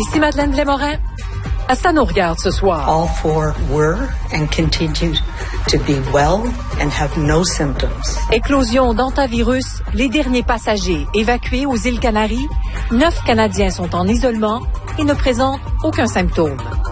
Ici Madeleine Blais-Morin. Ça nous regarde ce soir. All four were and continue to be well and have no symptoms. Éclosion d'hantavirus, les derniers passagers évacués aux îles Canaries. 9 Canadiens sont en isolement et ne présentent aucun symptôme.